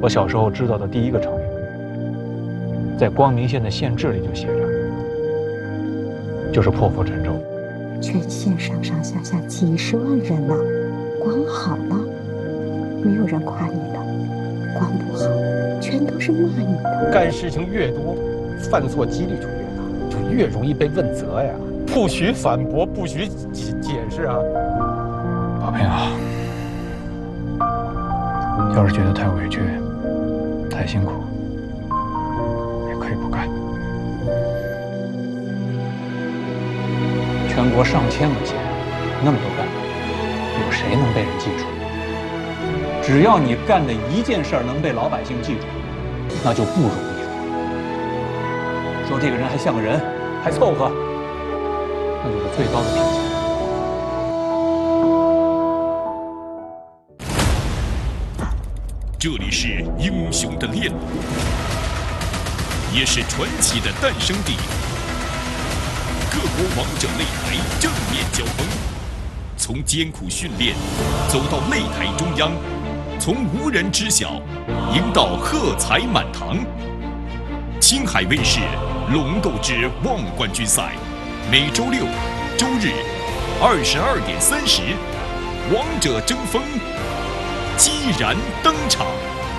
我小时候知道的第一个成语，在光明县的县志里就写着，就是破釜沉舟。 全县上上下下几十万人呢，光好了，没有人夸你的；光不好，全都是骂你的。 干事情越多，犯错几率就越大，就越容易被问责呀。不许反驳，不许解释啊！ 宝平啊，要是觉得太委屈、太辛苦，也可以不干。全国上千个县，那么多干部，有谁能被人记住？只要你干的一件事儿能被老百姓记住，那就不容易了。说这个人还像个人，还凑合，那就是最高的评价。 这里是英雄的炼炉，也是传奇的诞生地。各国王者擂台正面交锋，从艰苦训练走到擂台中央，从无人知晓赢到喝彩满堂。青海卫视龙斗之望冠军赛，每周六、周日22点30，王者争锋激然登场。